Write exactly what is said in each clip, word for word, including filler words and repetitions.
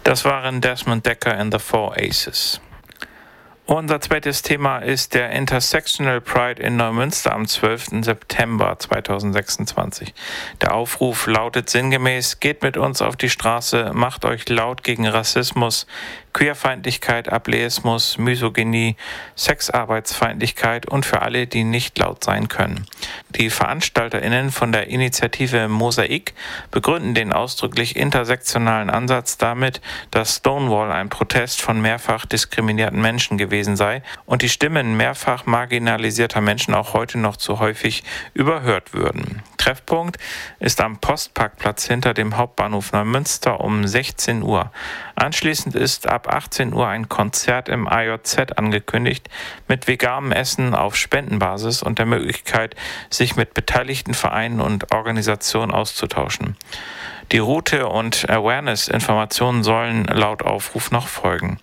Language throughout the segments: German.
Das waren Desmond Dekker and the Four Aces. Unser zweites Thema ist der Intersectional Pride in Neumünster am zwölften September zweitausendsechsundzwanzig. Der Aufruf lautet sinngemäß: Geht mit uns auf die Straße, macht euch laut gegen Rassismus, Queerfeindlichkeit, Ableismus, Misogynie, Sexarbeitsfeindlichkeit und für alle, die nicht laut sein können. Die VeranstalterInnen von der Initiative Mosaik begründen den ausdrücklich intersektionalen Ansatz damit, dass Stonewall ein Protest von mehrfach diskriminierten Menschen gewesen sei und die Stimmen mehrfach marginalisierter Menschen auch heute noch zu häufig überhört würden. Treffpunkt ist am Postparkplatz hinter dem Hauptbahnhof Neumünster um sechzehn Uhr. Anschließend ist ab achtzehn Uhr ein Konzert im A J Z angekündigt mit veganem Essen auf Spendenbasis und der Möglichkeit, sich mit beteiligten Vereinen und Organisationen auszutauschen. Die Route und Awareness-Informationen sollen laut Aufruf noch folgen.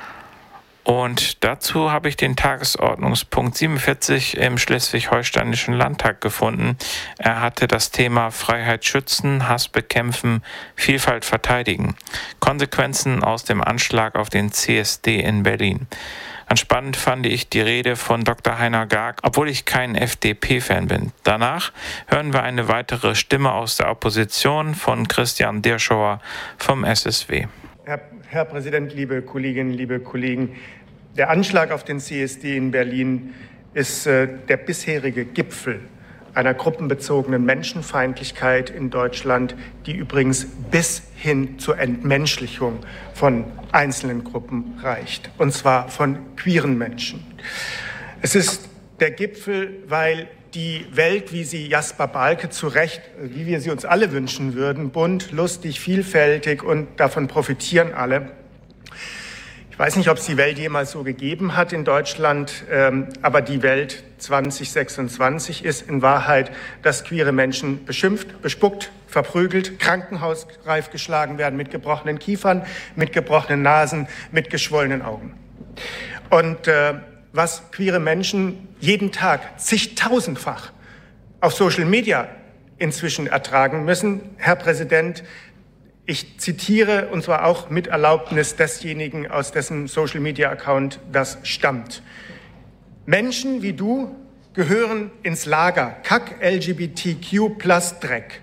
Und dazu habe ich den Tagesordnungspunkt siebenundvierzig im Schleswig-Holsteinischen Landtag gefunden. Er hatte das Thema Freiheit schützen, Hass bekämpfen, Vielfalt verteidigen. Konsequenzen aus dem Anschlag auf den C S D in Berlin. Ganz spannend fand ich die Rede von Doktor Heiner Garg, obwohl ich kein F D P-Fan bin. Danach hören wir eine weitere Stimme aus der Opposition von Christian Dirschauer vom S S W. Herr, Herr Präsident, liebe Kolleginnen, liebe Kollegen, der Anschlag auf den C S D in Berlin ist äh, der bisherige Gipfel einer gruppenbezogenen Menschenfeindlichkeit in Deutschland, die übrigens bis hin zur Entmenschlichung von einzelnen Gruppen reicht, und zwar von queeren Menschen. Es ist der Gipfel, weil die Welt, wie sie Jasper Balke zu Recht, wie wir sie uns alle wünschen würden, bunt, lustig, vielfältig und davon profitieren alle. Ich weiß nicht, ob es die Welt jemals so gegeben hat in Deutschland, ähm, aber die Welt zwanzig sechsundzwanzig ist in Wahrheit, dass queere Menschen beschimpft, bespuckt, verprügelt, krankenhausreif geschlagen werden mit gebrochenen Kiefern, mit gebrochenen Nasen, mit geschwollenen Augen. Und äh, was queere Menschen jeden Tag zigtausendfach auf Social Media inzwischen ertragen müssen, Herr Präsident, ich zitiere, und zwar auch mit Erlaubnis desjenigen, aus dessen Social-Media-Account das stammt. Menschen wie du gehören ins Lager Kack L G B T Q plus Dreck.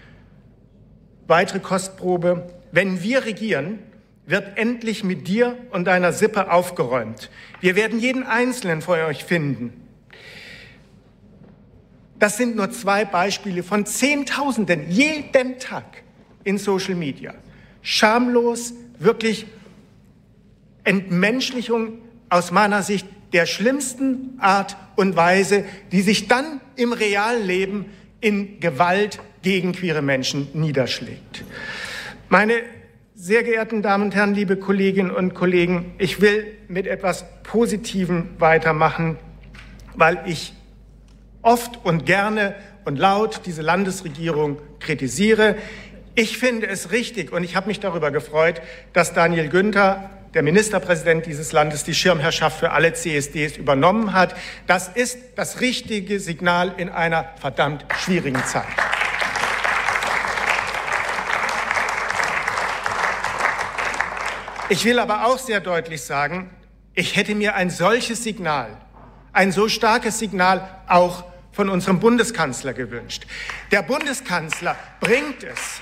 Weitere Kostprobe: Wenn wir regieren, wird endlich mit dir und deiner Sippe aufgeräumt. Wir werden jeden Einzelnen von euch finden. Das sind nur zwei Beispiele von Zehntausenden jeden Tag in Social Media. Schamlos, wirklich Entmenschlichung aus meiner Sicht der schlimmsten Art und Weise, die sich dann im realen Leben in Gewalt gegen queere Menschen niederschlägt. Meine sehr geehrten Damen und Herren, liebe Kolleginnen und Kollegen, ich will mit etwas Positivem weitermachen, weil ich oft und gerne und laut diese Landesregierung kritisiere. Ich finde es richtig, und ich habe mich darüber gefreut, dass Daniel Günther, der Ministerpräsident dieses Landes, die Schirmherrschaft für alle C S Ds übernommen hat. Das ist das richtige Signal in einer verdammt schwierigen Zeit. Ich will aber auch sehr deutlich sagen, ich hätte mir ein solches Signal, ein so starkes Signal auch von unserem Bundeskanzler gewünscht. Der Bundeskanzler bringt es.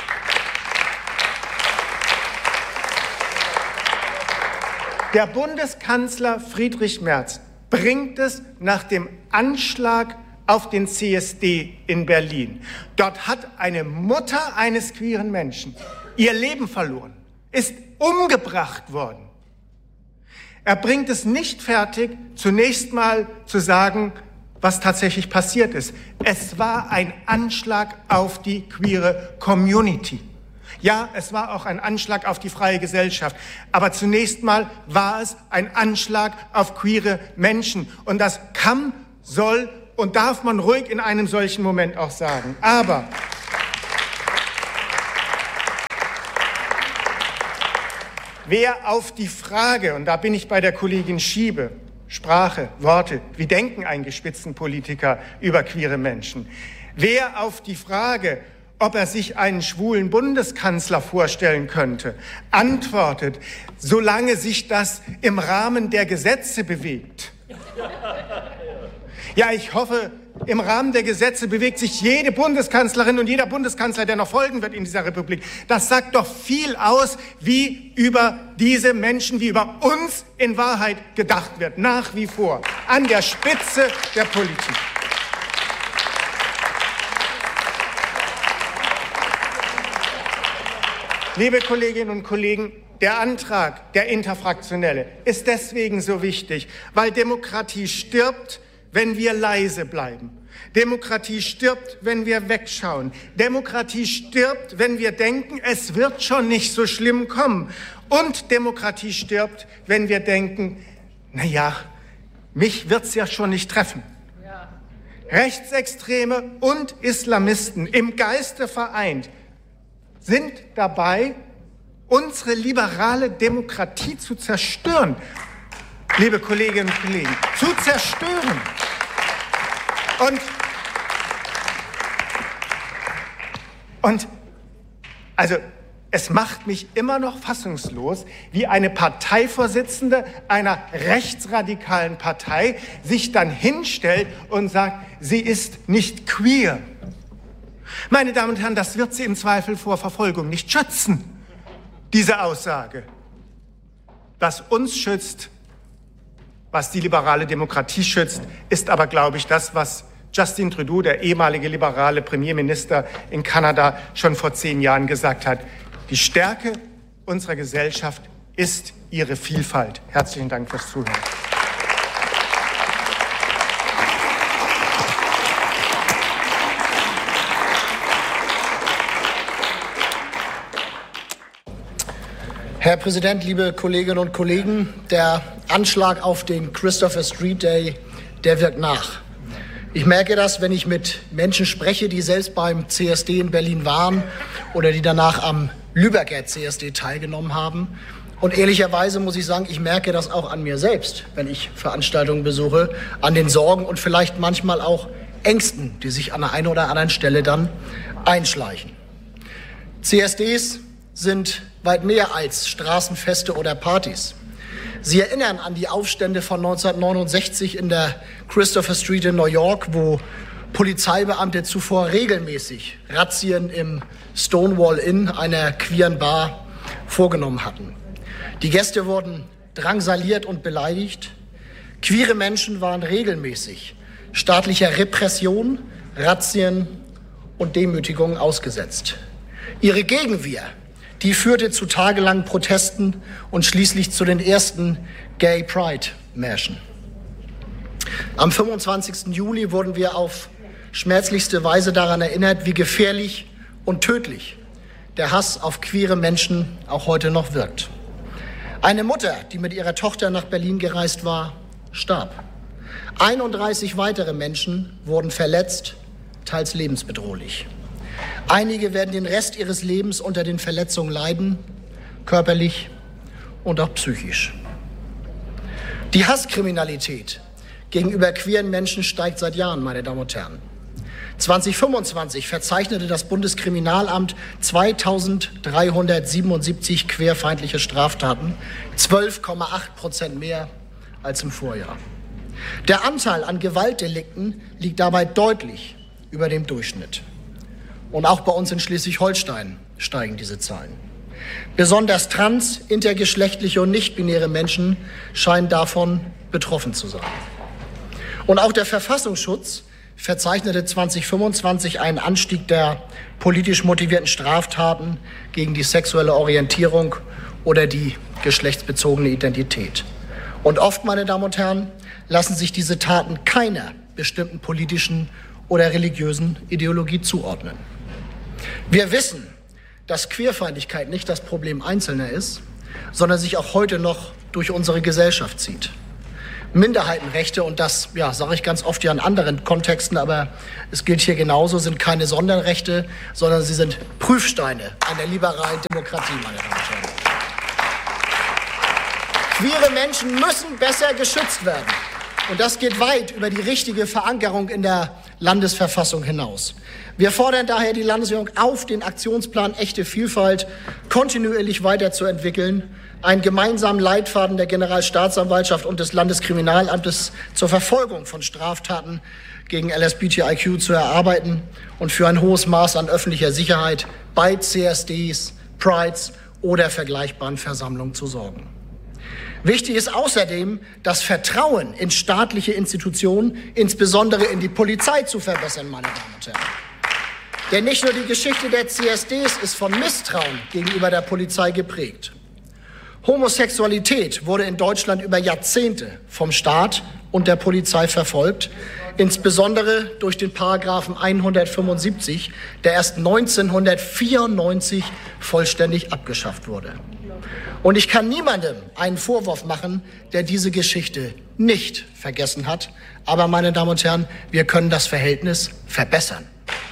Der Bundeskanzler Friedrich Merz bringt es nach dem Anschlag auf den C S D in Berlin. Dort hat eine Mutter eines queeren Menschen ihr Leben verloren, ist umgebracht worden. Er bringt es nicht fertig, zunächst mal zu sagen, was tatsächlich passiert ist. Es war ein Anschlag auf die queere Community. Ja, es war auch ein Anschlag auf die freie Gesellschaft. Aber zunächst mal war es ein Anschlag auf queere Menschen. Und das kann, soll und darf man ruhig in einem solchen Moment auch sagen. Aber wer auf die Frage, und da bin ich bei der Kollegin Schiebe, Sprache, Worte, wie denken eigentlich Spitzenpolitiker über queere Menschen? Wer auf die Frage, ob er sich einen schwulen Bundeskanzler vorstellen könnte, antwortet, solange sich das im Rahmen der Gesetze bewegt. Ja, ich hoffe, im Rahmen der Gesetze bewegt sich jede Bundeskanzlerin und jeder Bundeskanzler, der noch folgen wird in dieser Republik. Das sagt doch viel aus, wie über diese Menschen, wie über uns in Wahrheit gedacht wird, nach wie vor, an der Spitze der Politik. Liebe Kolleginnen und Kollegen, der Antrag, der interfraktionelle, ist deswegen so wichtig, weil Demokratie stirbt, wenn wir leise bleiben. Demokratie stirbt, wenn wir wegschauen. Demokratie stirbt, wenn wir denken, es wird schon nicht so schlimm kommen. Und Demokratie stirbt, wenn wir denken, na ja, mich wird's ja schon nicht treffen. Ja. Rechtsextreme und Islamisten im Geiste vereint sind dabei, unsere liberale Demokratie zu zerstören. Liebe Kolleginnen und Kollegen, zu zerstören. Und, und also es macht mich immer noch fassungslos, wie eine Parteivorsitzende einer rechtsradikalen Partei sich dann hinstellt und sagt, sie ist nicht queer. Meine Damen und Herren, das wird sie im Zweifel vor Verfolgung nicht schützen, diese Aussage. Was uns schützt, was die liberale Demokratie schützt, ist aber, glaube ich, das, was Justin Trudeau, der ehemalige liberale Premierminister in Kanada, schon vor zehn Jahren gesagt hat. Die Stärke unserer Gesellschaft ist ihre Vielfalt. Herzlichen Dank fürs Zuhören. Herr Präsident, liebe Kolleginnen und Kollegen, der Anschlag auf den Christopher Street Day, der wirkt nach. Ich merke das, wenn ich mit Menschen spreche, die selbst beim C S D in Berlin waren oder die danach am Lübecker C S D teilgenommen haben. Und ehrlicherweise muss ich sagen, ich merke das auch an mir selbst, wenn ich Veranstaltungen besuche, an den Sorgen und vielleicht manchmal auch Ängsten, die sich an der einen oder anderen Stelle dann einschleichen. C S Ds sind weit mehr als Straßenfeste oder Partys. Sie erinnern an die Aufstände von neunzehnhundertneunundsechzig in der Christopher Street in New York, wo Polizeibeamte zuvor regelmäßig Razzien im Stonewall Inn, einer queeren Bar, vorgenommen hatten. Die Gäste wurden drangsaliert und beleidigt. Queere Menschen waren regelmäßig staatlicher Repression, Razzien und Demütigungen ausgesetzt. Ihre Gegenwehr, die führte zu tagelangen Protesten und schließlich zu den ersten Gay Pride-Märschen. Am fünfundzwanzigsten Juli wurden wir auf schmerzlichste Weise daran erinnert, wie gefährlich und tödlich der Hass auf queere Menschen auch heute noch wirkt. Eine Mutter, die mit ihrer Tochter nach Berlin gereist war, starb. einunddreißig weitere Menschen wurden verletzt, teils lebensbedrohlich. Einige werden den Rest ihres Lebens unter den Verletzungen leiden, körperlich und auch psychisch. Die Hasskriminalität gegenüber queeren Menschen steigt seit Jahren, meine Damen und Herren. zweitausendfünfundzwanzig verzeichnete das Bundeskriminalamt zweitausenddreihundertsiebenundsiebzig queerfeindliche Straftaten, zwölf Komma acht Prozent mehr als im Vorjahr. Der Anteil an Gewaltdelikten liegt dabei deutlich über dem Durchschnitt. Und auch bei uns in Schleswig-Holstein steigen diese Zahlen. Besonders trans-, intergeschlechtliche und nichtbinäre Menschen scheinen davon betroffen zu sein. Und auch der Verfassungsschutz verzeichnete zweitausendfünfundzwanzig einen Anstieg der politisch motivierten Straftaten gegen die sexuelle Orientierung oder die geschlechtsbezogene Identität. Und oft, meine Damen und Herren, lassen sich diese Taten keiner bestimmten politischen oder religiösen Ideologie zuordnen. Wir wissen, dass Queerfeindlichkeit nicht das Problem Einzelner ist, sondern sich auch heute noch durch unsere Gesellschaft zieht. Minderheitenrechte, und das ja, sage ich ganz oft ja in anderen Kontexten, aber es gilt hier genauso, sind keine Sonderrechte, sondern sie sind Prüfsteine einer liberalen Demokratie, meine Damen und Herren. Queere Menschen müssen besser geschützt werden. Und das geht weit über die richtige Verankerung in der Landesverfassung hinaus. Wir fordern daher die Landesregierung auf, den Aktionsplan Echte Vielfalt kontinuierlich weiterzuentwickeln, einen gemeinsamen Leitfaden der Generalstaatsanwaltschaft und des Landeskriminalamtes zur Verfolgung von Straftaten gegen L S B T I Q zu erarbeiten und für ein hohes Maß an öffentlicher Sicherheit bei C S Ds, Prides oder vergleichbaren Versammlungen zu sorgen. Wichtig ist außerdem, das Vertrauen in staatliche Institutionen, insbesondere in die Polizei, zu verbessern, meine Damen und Herren. Denn nicht nur die Geschichte der C S Ds ist von Misstrauen gegenüber der Polizei geprägt. Homosexualität wurde in Deutschland über Jahrzehnte vom Staat und der Polizei verfolgt, insbesondere durch den Paragraphen hundertfünfundsiebzig, der erst neunzehnhundertvierundneunzig vollständig abgeschafft wurde. Und ich kann niemandem einen Vorwurf machen, der diese Geschichte nicht vergessen hat. Aber, meine Damen und Herren, wir können das Verhältnis verbessern.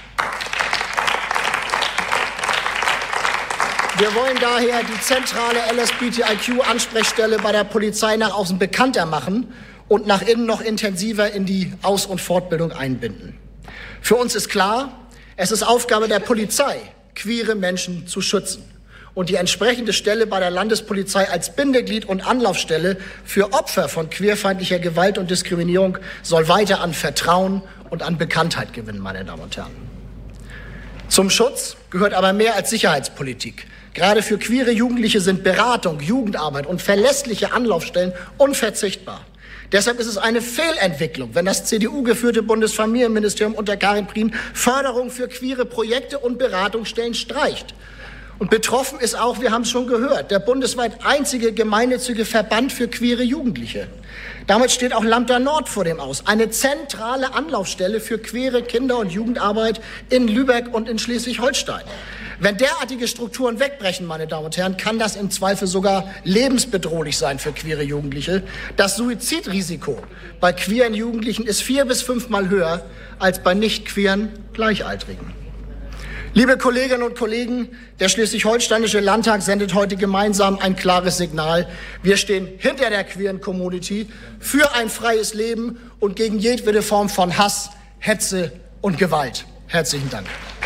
Wir wollen daher die zentrale L S B T I Q-Ansprechstelle bei der Polizei nach außen bekannter machen und nach innen noch intensiver in die Aus- und Fortbildung einbinden. Für uns ist klar, es ist Aufgabe der Polizei, queere Menschen zu schützen. Und die entsprechende Stelle bei der Landespolizei als Bindeglied und Anlaufstelle für Opfer von queerfeindlicher Gewalt und Diskriminierung soll weiter an Vertrauen und an Bekanntheit gewinnen, meine Damen und Herren. Zum Schutz gehört aber mehr als Sicherheitspolitik. Gerade für queere Jugendliche sind Beratung, Jugendarbeit und verlässliche Anlaufstellen unverzichtbar. Deshalb ist es eine Fehlentwicklung, wenn das C D U-geführte Bundesfamilienministerium unter Karin Prien Förderung für queere Projekte und Beratungsstellen streicht. Und betroffen ist auch, wir haben es schon gehört, der bundesweit einzige gemeinnützige Verband für queere Jugendliche. Damit steht auch Lambda Nord vor dem Aus. Eine zentrale Anlaufstelle für queere Kinder- und Jugendarbeit in Lübeck und in Schleswig-Holstein. Wenn derartige Strukturen wegbrechen, meine Damen und Herren, kann das im Zweifel sogar lebensbedrohlich sein für queere Jugendliche. Das Suizidrisiko bei queeren Jugendlichen ist vier- bis fünfmal höher als bei nicht queeren Gleichaltrigen. Liebe Kolleginnen und Kollegen, der Schleswig-Holsteinische Landtag sendet heute gemeinsam ein klares Signal. Wir stehen hinter der queeren Community für ein freies Leben und gegen jedwede Form von Hass, Hetze und Gewalt. Herzlichen Dank.